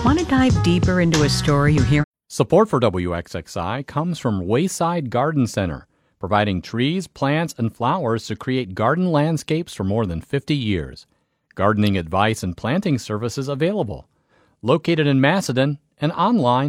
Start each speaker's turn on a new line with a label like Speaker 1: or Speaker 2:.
Speaker 1: Want to dive deeper into a story you hear?
Speaker 2: Support for WXXI comes from Wayside Garden Center, providing trees, plants, and flowers to create garden landscapes for more than 50 years. Gardening advice and planting services available. Located in Macedon and online